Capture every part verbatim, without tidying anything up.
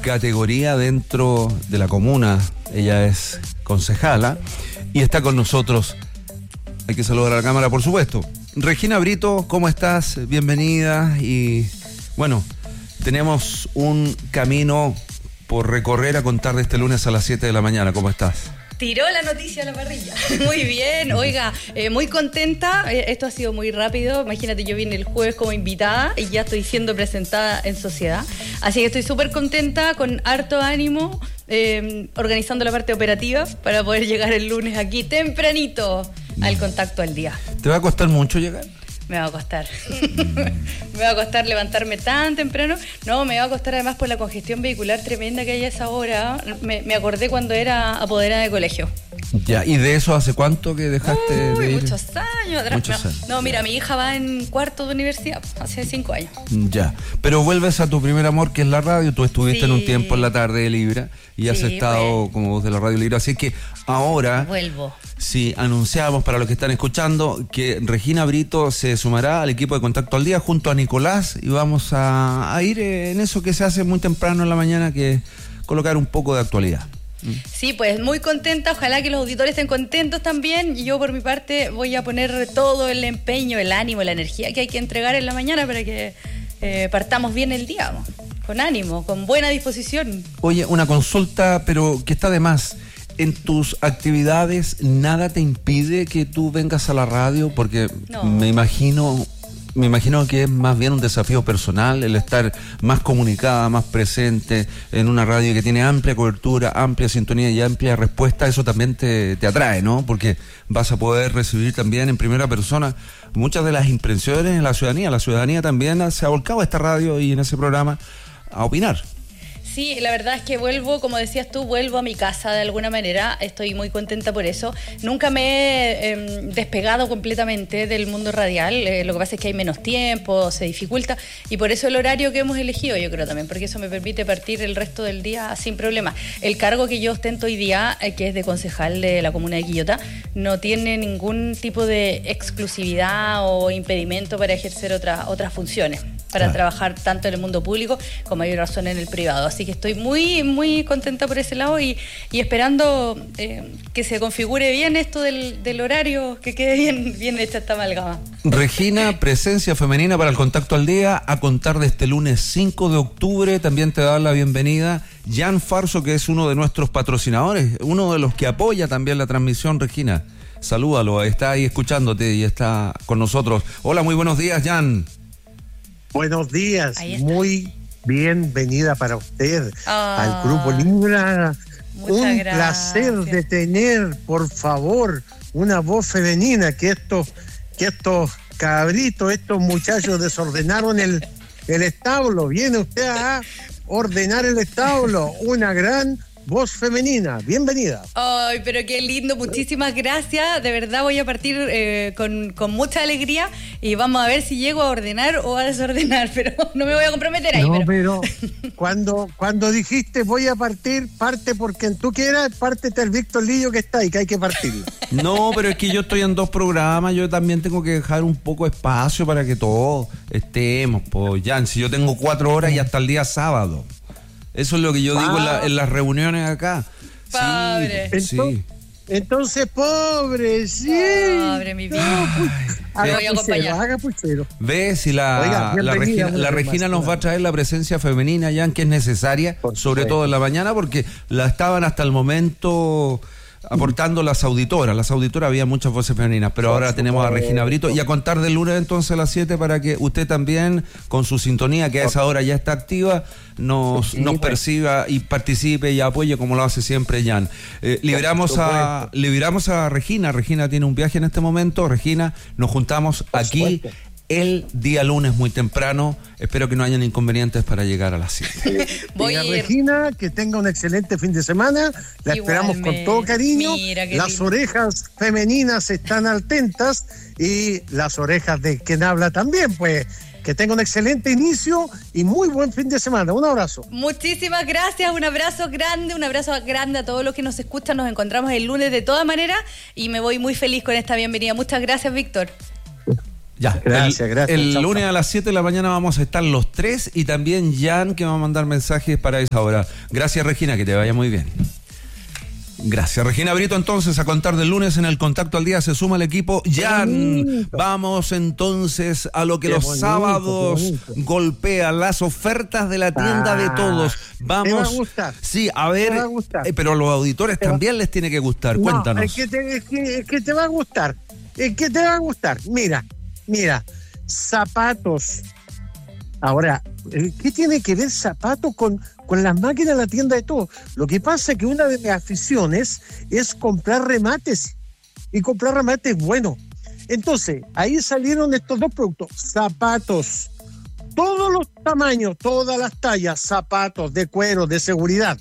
categoría dentro de la comuna. Ella es concejala y está con nosotros. Hay que saludar a la cámara, por supuesto. Regina Brito, ¿cómo estás? Bienvenida. Y bueno, tenemos un camino por recorrer a contar de este lunes a las siete de la mañana. ¿Cómo estás? Tiró la noticia a la parrilla. Muy bien, oiga, eh, muy contenta. Eh, esto ha sido muy rápido. Imagínate, yo vine el jueves como invitada y ya estoy siendo presentada en sociedad. Así que estoy súper contenta, con harto ánimo, eh, organizando la parte operativa para poder llegar el lunes aquí tempranito al Contacto al Día. ¿Te va a costar mucho llegar? Me va a costar. Me va a costar levantarme tan temprano. No, me va a costar además por la congestión vehicular tremenda que hay a esa hora. Me, me acordé cuando era apoderada de colegio. Ya, ¿y de eso hace cuánto que dejaste Uy, de ir? Muchos años atrás. Muchos no, años. no, mira, mi hija va en cuarto de universidad, hace cinco años. Ya, pero vuelves a tu primer amor, que es la radio. Tú estuviste Sí. en un tiempo en la tarde de Libra y has Sí, estado bueno. como voz de la radio Libra. Así que ahora... Vuelvo. Sí, anunciamos para los que están escuchando que Regina Brito se sumará al equipo de Contacto al Día junto a Nicolás y vamos a, a ir en eso que se hace muy temprano en la mañana, que es colocar un poco de actualidad. Sí, pues muy contenta, ojalá que los auditores estén contentos también. Yo por mi parte voy a poner todo el empeño, el ánimo, la energía que hay que entregar en la mañana para que eh, partamos bien el día, ¿no? Con ánimo, con buena disposición. Oye, una consulta, pero que está de más. ¿En tus actividades nada te impide que tú vengas a la radio? Porque No. me imagino... Me imagino que es más bien un desafío personal el estar más comunicada, más presente en una radio que tiene amplia cobertura, amplia sintonía y amplia respuesta. Eso también te, te atrae, ¿no? Porque vas a poder recibir también en primera persona muchas de las impresiones de la ciudadanía. La ciudadanía también se ha volcado a esta radio y en ese programa a opinar. Sí, la verdad es que vuelvo, como decías tú, vuelvo a mi casa de alguna manera. Estoy muy contenta por eso. Nunca me he eh, despegado completamente del mundo radial. Eh, lo que pasa es que hay menos tiempo, se dificulta. Y por eso el horario que hemos elegido, yo creo también, porque eso me permite partir el resto del día sin problema. El cargo que yo ostento hoy día, eh, que es de concejal de la comuna de Quillota, no tiene ningún tipo de exclusividad o impedimento para ejercer otras otras funciones, para Claro. trabajar tanto en el mundo público como hay razón en el privado. Así que estoy muy, muy contenta por ese lado y, y esperando eh, que se configure bien esto del, del horario, que quede bien, bien hecha esta amalgama. Regina, presencia femenina para el Contacto al Día, a contar de este lunes cinco de octubre. También te da la bienvenida Jan Farso, que es uno de nuestros patrocinadores, uno de los que apoya también la transmisión. Regina, salúdalo, está ahí escuchándote y está con nosotros. Hola, muy buenos días, Jan. Buenos días, muy bienvenida para usted Ah, al Grupo Libra. muchas Un gracias. placer de tener, por favor, una voz femenina, que estos, que estos cabritos, estos muchachos desordenaron el, el establo. Viene usted a ordenar el establo, una gran voz femenina. Bienvenida. Ay, pero qué lindo, muchísimas gracias. De verdad voy a partir eh, con, con mucha alegría y vamos a ver si llego a ordenar o a desordenar, pero no me voy a comprometer ahí. No, pero... pero cuando, cuando dijiste voy a partir, parte por quien tú quieras, pártete el Víctor Lillo que está ahí, que hay que partir. No, pero es que yo estoy en dos programas, yo también tengo que dejar un poco de espacio para que todos estemos, pues, Jan, si yo tengo cuatro horas y hasta el día sábado. Eso es lo que yo digo en, la, en las reuniones acá. Padre. Sí, sí. Entonces, entonces, pobre, sí. Pobre, mi vida. Me voy a acompañar. Haga puchero. Ve si la, Oiga, la, bienvenida, Regina, una la vez Regina más, nos claro. va a traer la presencia femenina, Jan, que es necesaria, Por sobre supuesto. todo en la mañana, porque la estaban hasta el momento aportando las auditoras. Las auditoras había muchas voces femeninas, pero Por ahora tenemos a supuesto. Regina Brito. Y a contar del lunes entonces a las siete para que usted también, con su sintonía, que a esa hora ya está activa, nos, Sí, nos pues. perciba y participe y apoye como lo hace siempre Jan. Eh, liberamos, a, supuesto. liberamos a Regina. Regina tiene un viaje en este momento. Regina, nos juntamos Por aquí supuesto. el día lunes muy temprano. Espero que no hayan inconvenientes para llegar a las siete. Voy Y a a ir. Regina, que tenga un excelente fin de semana. La esperamos con Igualmente. todo cariño. Mira qué Las lindo. orejas femeninas están atentas y las orejas de quien habla también, pues. Que tenga un excelente inicio y muy buen fin de semana. Un abrazo. Muchísimas gracias, un abrazo grande, un abrazo grande a todos los que nos escuchan. Nos encontramos el lunes de todas maneras y me voy muy feliz con esta bienvenida. Muchas gracias, Víctor. Ya, gracias, el, gracias. El chao, lunes chao. a las siete de la mañana vamos a estar los tres y también Jan, que va a mandar mensajes para esa hora. Gracias, Regina, que te vaya muy bien. Gracias, Regina Brito. Entonces, a contar del lunes en el Contacto al Día se suma el equipo Jan. Vamos entonces a lo que Qué los bonito, sábados qué bonito. golpea, las ofertas de la tienda Ah, de todos. Vamos. te va a gustar. Sí, a ver, Te va a gustar. eh, pero a los auditores Te va- también les tiene que gustar. Cuéntanos. No, es que, te, es, que, es que te va a gustar. Es que te va a gustar. Mira, mira, zapatos. Ahora, ¿qué tiene que ver zapatos con, con las máquinas de la tienda de todo? Lo que pasa es que una de mis aficiones es comprar remates. Y comprar remates buenos. Entonces, ahí salieron estos dos productos. Zapatos. Todos los tamaños, todas las tallas, zapatos de cuero, de seguridad.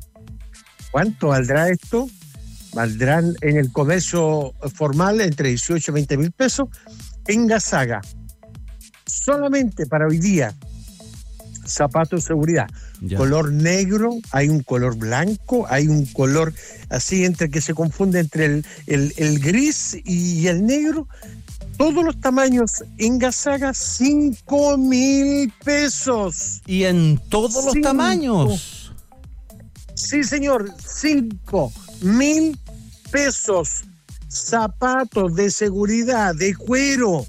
¿Cuánto valdrá esto? Valdrán en el comercio formal entre dieciocho y veinte mil pesos. En Gazaga, solamente para hoy día, zapatos de seguridad. Ya. Color negro, hay un color blanco, hay un color así entre que se confunde entre el, el, el gris y el negro. Todos los tamaños en Gazaga, cinco mil pesos. Y en todos los Cinco. tamaños. Sí, señor, cinco mil pesos. Zapatos de seguridad, de cuero.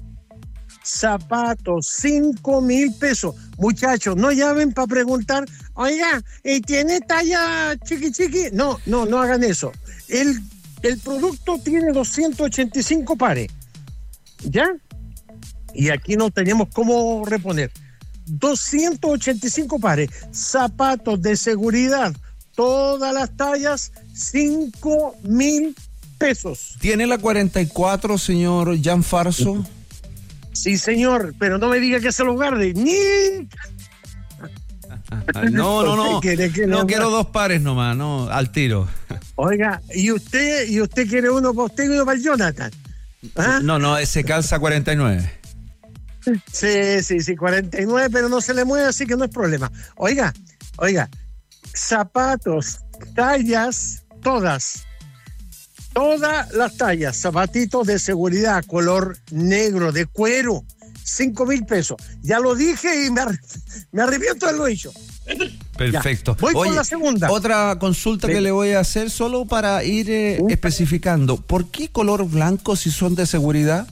Zapatos, cinco mil pesos. Muchachos, no llamen para preguntar, oiga, ¿y tiene talla chiqui chiqui? No, no, no hagan eso. El, el producto tiene doscientos ochenta y cinco pares. ¿Ya? Y aquí no tenemos cómo reponer. doscientos ochenta y cinco pares. Zapatos de seguridad, todas las tallas, cinco mil pesos. ¿Tiene la cuarenta y cuatro, señor Jan Farso? Sí, señor, pero no me diga que se los guarde. ¡Ni! No, no, no. ¿Usted quiere que No lo- quiero dos pares nomás, no, al tiro. Oiga, ¿y usted y usted quiere uno para usted y uno para el Jonathan? ¿Ah? No, no, ese calza cuarenta y nueve. Sí, sí, sí, cuarenta y nueve, pero no se le mueve, así que no es problema. Oiga, oiga, zapatos, tallas, todas. Todas las tallas, zapatitos de seguridad, color negro, de cuero, cinco mil pesos. Ya lo dije y me, arre- me arrepiento de lo dicho. Perfecto. Ya, voy con Oye, la segunda. Otra consulta Sí. que le voy a hacer solo para ir eh, Sí. especificando. ¿Por qué color blanco si son de seguridad?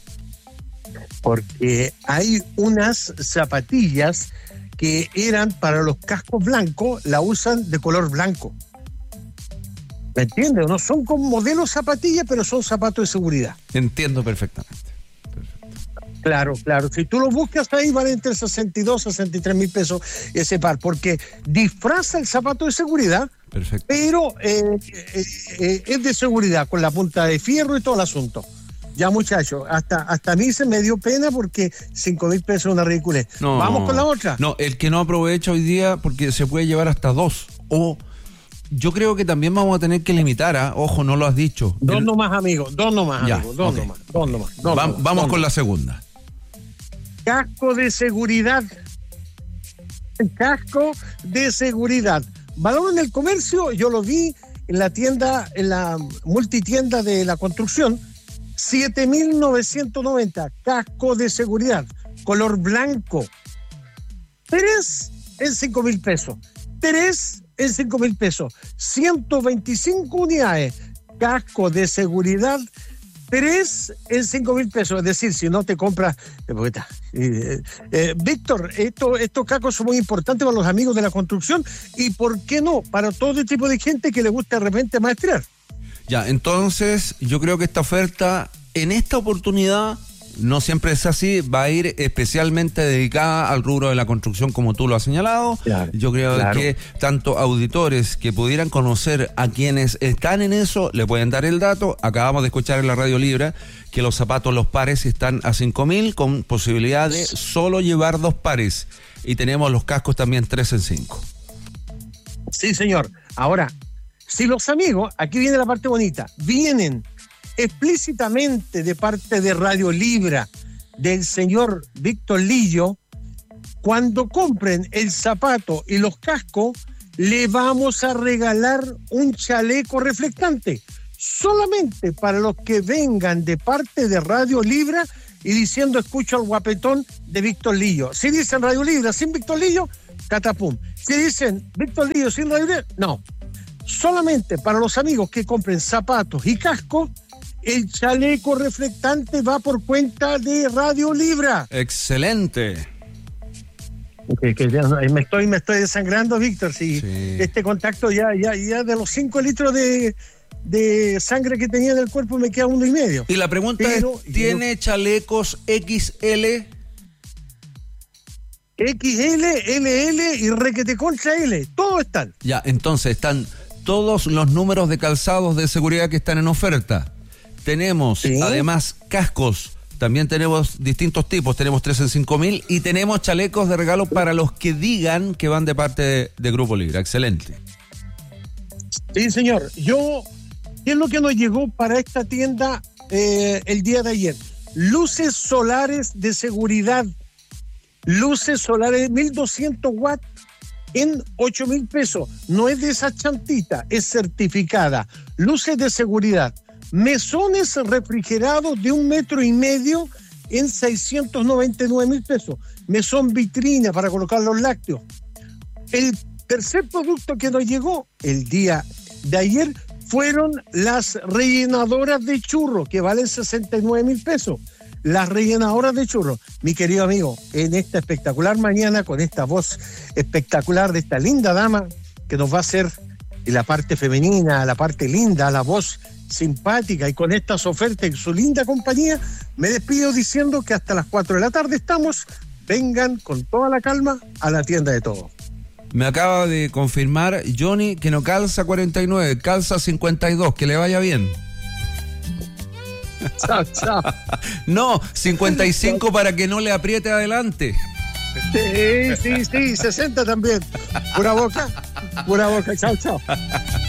Porque hay unas zapatillas que eran para los cascos blancos, la usan de color blanco. ¿Me entiendes? No son como modelos zapatillas, pero son zapatos de seguridad. Entiendo perfectamente. Claro, claro. Si tú lo buscas ahí, vale entre sesenta y dos, sesenta y tres mil pesos ese par, porque disfraza el zapato de seguridad, Perfecto. pero eh, eh, eh, es de seguridad, con la punta de fierro y todo el asunto. Ya, muchachos, hasta, hasta a mí se me dio pena porque cinco mil pesos es una ridiculez. No, Vamos con la otra. No, el que no aprovecha hoy día porque se puede llevar hasta dos. O yo creo que también vamos a tener que limitar, ¿ah? Ojo, no lo has dicho. Dos El- nomás, amigos, dos nomás, Ya, amigos, dos ok. nomás, dos nomás. dos Va- nomás, vamos dos con la nomás. segunda. Casco de seguridad. Casco de seguridad. Valor en el comercio, yo lo vi en la tienda, en la multitienda de la construcción, siete mil novecientos noventa. Casco de seguridad, color blanco. Tres en cinco mil pesos. Tres en cinco mil pesos. ciento veinticinco unidades. Casco de seguridad. Tres en cinco mil pesos. Es decir, si no te compras. Eh, eh, Víctor, esto, estos cascos son muy importantes para los amigos de la construcción y, ¿por qué no? Para todo tipo de gente que le gusta de repente maestrear. Ya, entonces yo creo que esta oferta, en esta oportunidad, no siempre es así, va a ir especialmente dedicada al rubro de la construcción como tú lo has señalado. Claro, Yo creo claro. que tanto auditores que pudieran conocer a quienes están en eso, le pueden dar el dato. Acabamos de escuchar en la Radio Libre que los zapatos, los pares, están a cinco mil con posibilidad de solo llevar dos pares. Y tenemos los cascos también tres en cinco. Sí, señor. Ahora, si los amigos, aquí viene la parte bonita, vienen explícitamente de parte de Radio Libra, del señor Víctor Lillo, cuando compren el zapato y los cascos, le vamos a regalar un chaleco reflectante. Solamente para los que vengan de parte de Radio Libra y diciendo escucho al guapetón de Víctor Lillo. Si dicen Radio Libre sin Víctor Lillo, catapum. Si dicen Víctor Lillo sin Radio Libre, no. Solamente para los amigos que compren zapatos y casco, el chaleco reflectante va por cuenta de Radio Libra. Excelente. Que, que ya, me estoy me estoy desangrando, Víctor. Si sí. Este contacto ya, ya, ya de los cinco litros de, de sangre que tenía en el cuerpo me queda uno y medio. Y la pregunta Pero, es, ¿tiene yo, chalecos equis ele? equis ele, ele ele y requete contra L, todos están. Ya, entonces están todos los números de calzados de seguridad que están en oferta. Tenemos ¿Sí? además cascos. También tenemos distintos tipos, tenemos tres en cinco mil y tenemos chalecos de regalo para los que digan que van de parte de, de Grupo Libra. Excelente. Sí, señor. Yo, ¿qué es lo que nos llegó para esta tienda eh, el día de ayer? Luces solares de seguridad. Luces solares mil doscientos watts en ocho mil pesos. No es de esa chantita, es certificada. Luces de seguridad. Mesones refrigerados de un metro y medio en seiscientos noventa y nueve mil pesos. Mesón vitrina para colocar los lácteos. El tercer producto que nos llegó el día de ayer fueron las rellenadoras de churro, que valen sesenta y nueve mil pesos. Las rellenadoras de churro, mi querido amigo, en esta espectacular mañana, con esta voz espectacular de esta linda dama que nos va a hacer la parte femenina, la parte linda, la voz simpática, y con estas ofertas y su linda compañía, me despido diciendo que hasta las cuatro de la tarde estamos. Vengan con toda la calma a la tienda de todo. Me acaba de confirmar Johnny que no calza cuarenta y nueve, calza cincuenta y dos, que le vaya bien. Chao, chao. No, cincuenta y cinco para que no le apriete adelante. Sí, sí, sí, sesenta también. Pura boca, pura boca, chao, chao.